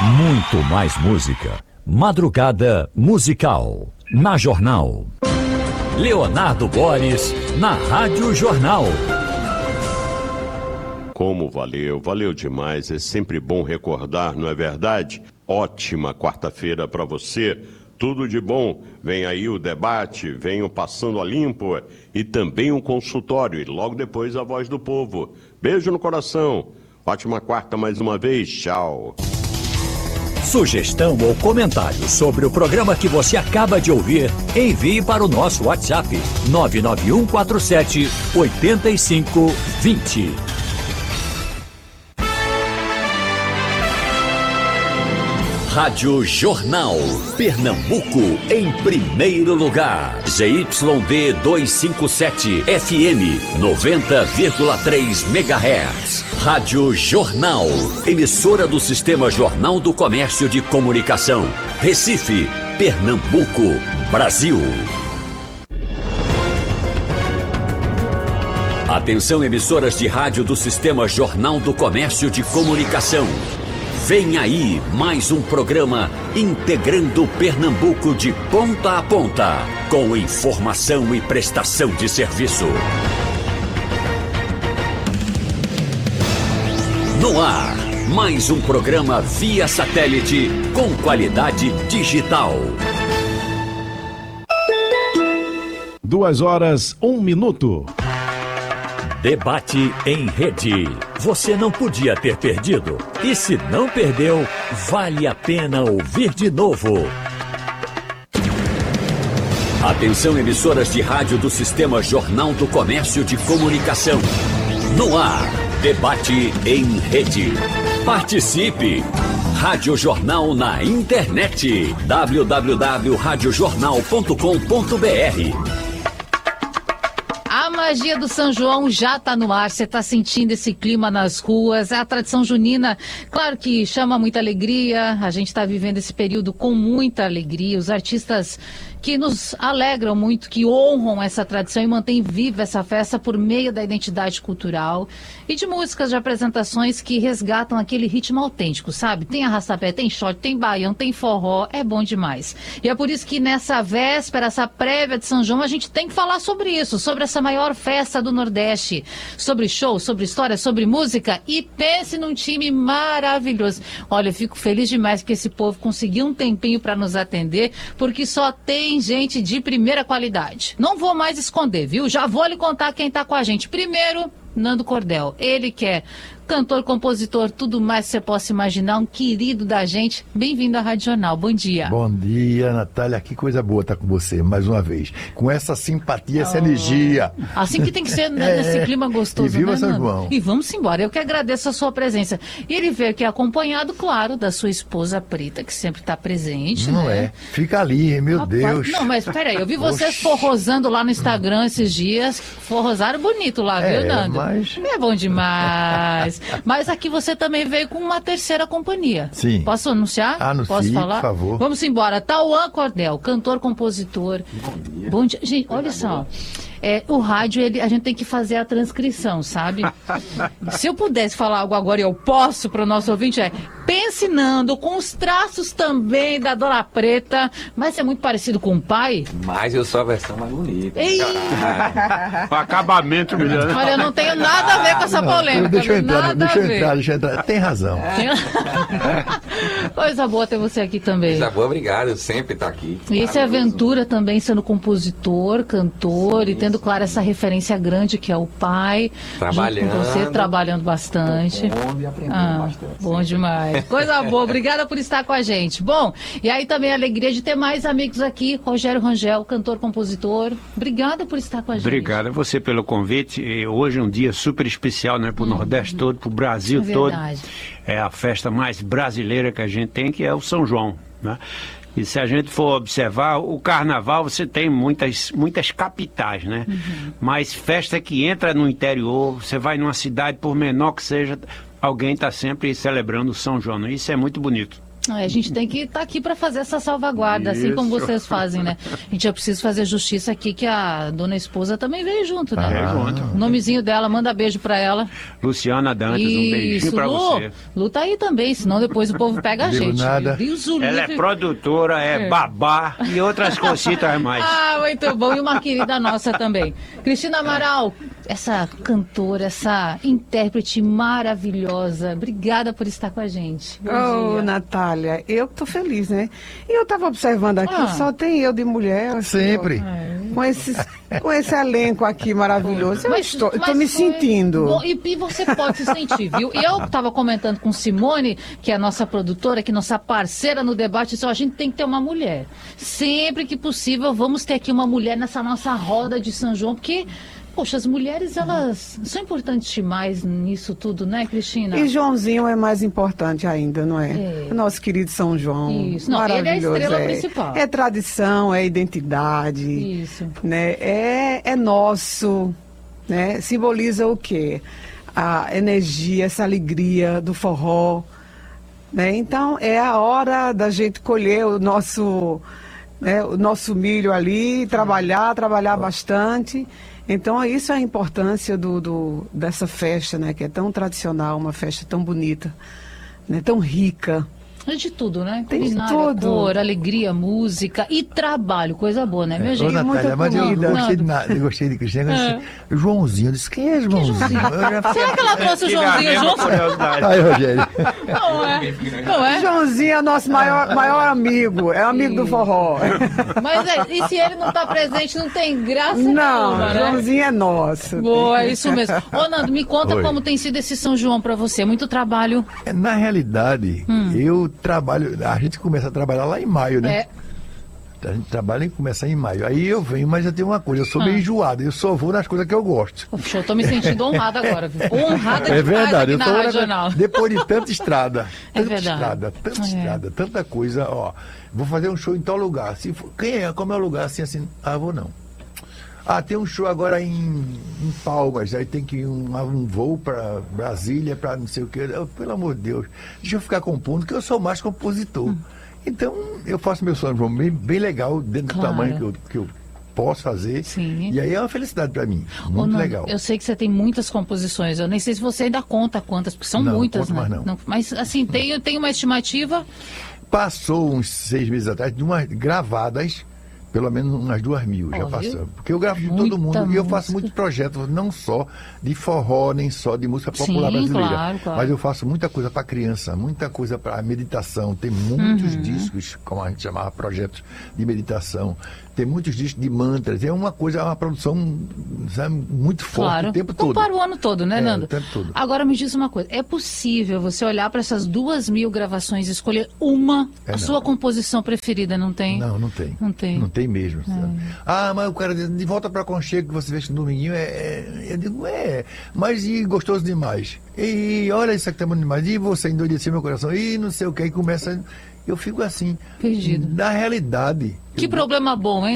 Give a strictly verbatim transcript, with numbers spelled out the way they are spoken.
Muito mais música. Madrugada musical. Na Jornal. Leonardo Boris, na Rádio Jornal. Como valeu, valeu demais. É sempre bom recordar, não é verdade? Ótima quarta-feira para você. Tudo de bom. Vem aí o debate, vem o Passando a Limpo e também um consultório e logo depois a Voz do Povo. Beijo no coração. Ótima quarta mais uma vez. Tchau. Sugestão ou comentário sobre o programa que você acaba de ouvir, envie para o nosso WhatsApp nove nove um quatro sete oito cinco dois zero. Rádio Jornal, Pernambuco, em primeiro lugar. Z Y D duzentos e cinquenta e sete, F M, noventa vírgula três megahertz. Rádio Jornal, emissora do Sistema Jornal do Comércio de Comunicação. Recife, Pernambuco, Brasil. Atenção, emissoras de rádio do Sistema Jornal do Comércio de Comunicação. Vem aí mais um programa integrando Pernambuco de ponta a ponta, com informação e prestação de serviço. No ar, mais um programa via satélite com qualidade digital. Duas horas, um minuto. Debate em rede. Você não podia ter perdido. E se não perdeu, vale a pena ouvir de novo. Atenção, emissoras de rádio do Sistema Jornal do Comércio de Comunicação. No ar, debate em rede. Participe! Rádio Jornal na internet. w w w ponto rádio jornal ponto com ponto b r. A magia do São João já está no ar, você está sentindo esse clima nas ruas, a tradição junina, claro que chama muita alegria, a gente está vivendo esse período com muita alegria, os artistas que nos alegram muito, que honram essa tradição e mantêm viva essa festa por meio da identidade cultural e de músicas de apresentações que resgatam aquele ritmo autêntico, sabe? Tem arrastapé, tem shot, tem baião, tem forró, é bom demais. E é por isso que nessa véspera, essa prévia de São João, a gente tem que falar sobre isso, sobre essa maior festa do Nordeste, sobre show, sobre história, sobre música e pense num time maravilhoso. Olha, eu fico feliz demais que esse povo conseguiu um tempinho para nos atender, porque só tem gente de primeira qualidade. Não vou mais esconder, viu? Já vou lhe contar quem tá com a gente. Primeiro, Nando Cordel. Ele que é cantor, compositor, tudo mais que você possa imaginar, um querido da gente. Bem-vindo à Rádio Jornal. Bom dia. Bom dia, Natália. Que coisa boa estar com você, mais uma vez. Com essa simpatia, essa oh. energia. Assim que tem que ser, né, nesse é. clima gostoso, e viva né, São Nando? João. E vamos embora. Eu que agradeço a sua presença. E ele veio aqui acompanhado, claro, da sua esposa Prita, que sempre está presente, Não né? é. Fica ali, meu Rapaz, Deus. Não, mas peraí, eu vi vocês forrosando lá no Instagram esses dias. Forrosaram bonito lá, é, viu, Nando? Mas... É bom demais. Mas aqui você também veio com uma terceira companhia. Sim. Posso anunciar? Anuncie, Posso falar? por favor. Vamos embora. Tauan Cordel, cantor, compositor. Bom dia. Bom dia. Gente, olha só. É, o rádio, ele, a gente tem que fazer a transcrição, sabe? Se eu pudesse falar algo agora, e eu posso para o nosso ouvinte, é pense Nando, com os traços também da Dona Preta, mas é muito parecido com o pai. Mas eu sou a versão mais bonita. Ei! O acabamento melhor. Olha, eu não tenho nada a ver com essa não, polêmica. Deixa eu entrar, nada deixa eu a ver. entrar, deixa eu entrar. Tem razão. Coisa boa ter você aqui também. Coisa boa, obrigado. Eu sempre estou aqui. E essa é aventura também, sendo compositor, cantor, sim, e tendo, claro, essa referência grande que é o pai. Trabalhando. Com você, trabalhando bastante. Bom, e aprendendo ah, bastante. Bom demais. Coisa boa. Obrigada por estar com a gente. Bom, e aí também a alegria de ter mais amigos aqui. Rogério Rangel, cantor, compositor. Obrigada por estar com a gente. Obrigado a você pelo convite. E hoje é um dia super especial, né, para o hum. Nordeste todo, para o Brasil é todo. É a festa mais brasileira que a gente tem, que é o São João, né? E se a gente for observar, o carnaval você tem muitas, muitas capitais, né? Uhum. Mas festa que entra no interior, você vai numa cidade, por menor que seja, alguém está sempre celebrando o São João. Isso é muito bonito. É, a gente tem que estar aqui para fazer essa salvaguarda, assim Isso. como vocês fazem, né? A gente já precisa fazer justiça aqui, que a dona esposa também veio junto, né? Veio junto. O nomezinho dela, manda beijo para ela. Luciana Dantas, um beijinho Isso, pra Lu, você. Lu tá aí também, senão depois o povo pega a Digo gente. nada. Deus o Ela é livre. produtora, é, É. babá e outras cositas mais. Ah, muito bom. E uma querida nossa também. Cristina Amaral, essa cantora, essa intérprete maravilhosa. Obrigada por estar com a gente. Bom Ô, dia. Natália, eu que tô feliz, né? E eu tava observando aqui, Ah. só tem eu de mulher. assim, Sempre. ó, com, esses, com esse elenco aqui maravilhoso. Eu estou, eu tô mas me foi sentindo. bom, e, e você pode se sentir, viu? E eu estava comentando com Simone, que é a nossa produtora, que é nossa parceira no debate, disse, ó, a gente tem que ter uma mulher. Sempre que possível, vamos ter aqui uma mulher nessa nossa roda de São João, porque, poxa, as mulheres, elas são importantes demais nisso tudo, né, Cristina? E Joãozinho é mais importante ainda, não é? É. O nosso querido São João. Isso. Não, ele é a maravilhoso. estrela principal. É tradição, é identidade. Isso. Né? É, é nosso. Né? Simboliza o quê? A energia, essa alegria do forró. Né? Então, é a hora da gente colher o nosso, né, o nosso milho ali, trabalhar, trabalhar bastante. Então, isso é a importância do, do, dessa festa, né, que é tão tradicional, uma festa tão bonita, né, tão rica. É de tudo, né? Tem de Culinária, tudo. cor, alegria, música e trabalho, coisa boa, né, minha Ô, gente? Natália, mas eu comida. gostei de, Nada. na- eu gostei de Cristina. Eu disse, Joãozinho, eu disse, quem é Joãozinho? Eu já- Será que ela trouxe o Tive a Joãozinho mesma junto? curiosidade. Aí, Rogério. Não é? Não é? Joãozinho é nosso maior, maior amigo, é amigo do forró. Mas é, e se ele não tá presente, não tem graça Não, nenhuma, né? Joãozinho é nosso. Boa, é isso mesmo. Ô, Nando, me conta Oi. como tem sido esse São João pra você. Muito trabalho. Na realidade, eu trabalho, a gente começa a trabalhar lá em maio, né? É. A gente trabalha em começar em maio. Aí eu venho, mas eu tenho uma coisa, eu sou Ah. meio enjoado, eu só vou nas coisas que eu gosto. Poxa, eu tô me sentindo honrada agora. Viu? Honrada É demais verdade, aqui eu na tô Rádio Jornal. depois de tanta estrada, É tanta verdade. estrada, tanta É. estrada, tanta coisa, ó, vou fazer um show em tal lugar. Se for, quem é? Como é o lugar? Assim, assim, ah, vou não. Ah, tem um show agora em, em Palmas, aí tem que ir um, um voo para Brasília, para não sei o quê. Eu, pelo amor de Deus, deixa eu ficar compondo, que eu sou mais compositor. Hum. Então, eu faço meu São João bem, bem legal, dentro Claro. do tamanho que eu, que eu posso fazer. Sim. E aí é uma felicidade para mim, Ô, muito Nando, legal. eu sei que você tem muitas composições. Eu nem sei se você ainda conta quantas, porque são Não, muitas, conto né? mais não. Mas, assim, tem, tem uma estimativa. Passou uns seis meses atrás, de umas gravadas, pelo menos umas duas mil já Ó, passou. viu? Porque eu gravo de Muita todo mundo e eu faço música. muitos projetos, não só de forró, nem só de música popular Sim, brasileira. claro, claro. Mas eu faço muita coisa para criança, muita coisa para meditação. Tem muitos Uhum. discos, como a gente chamava, projetos de meditação. Tem muitos discos de mantras. É uma coisa, é uma produção, sabe, muito forte Claro. o tempo Então, todo. para o ano todo, né, É, Nando? o tempo todo. Agora me diz uma coisa: é possível você olhar para essas duas mil gravações e escolher uma, É, a não. sua composição preferida, não tem? Não, não tem. Não tem. Não tem mesmo. sabe? Ah, mas o cara diz, de volta para Conchego que você vê no dominguinho, é, é, eu digo, é, mas e gostoso demais. E olha isso aqui tá bom demais. E você endoideceu meu coração. E não sei o que, e começa. Eu fico assim. Perdido. Na realidade. Que eu- problema bom, hein?